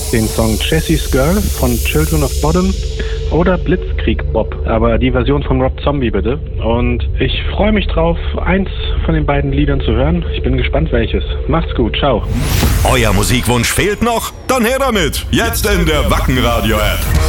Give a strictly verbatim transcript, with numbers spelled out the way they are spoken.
den Song Jessie's Girl von Children of Bodom oder Blitzkrieg Bob, aber die Version von Rob Zombie bitte. Und ich freue mich drauf, eins von den beiden Liedern zu hören. Ich bin gespannt, welches. Macht's gut, ciao. Euer Musikwunsch fehlt noch? Dann her damit! Jetzt in der Wacken Radio App.